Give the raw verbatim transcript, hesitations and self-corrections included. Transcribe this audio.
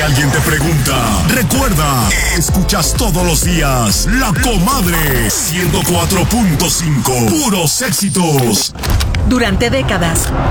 Alguien te pregunta, recuerda, escuchas todos los días La Comadre ciento cuatro punto cinco, puros éxitos. Durante décadas,